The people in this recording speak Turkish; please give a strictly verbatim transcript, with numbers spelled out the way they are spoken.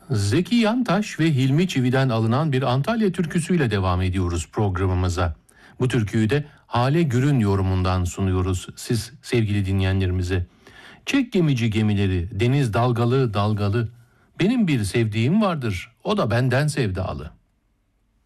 Zeki Yantaş ve Hilmi Çivi'den alınan bir Antalya türküsüyle devam ediyoruz programımıza. Bu türküyü de Hale Gür'ün yorumundan sunuyoruz siz sevgili dinleyenlerimize. Çek gemici gemileri, deniz dalgalı dalgalı. Benim bir sevdiğim vardır, o da benden sevdalı.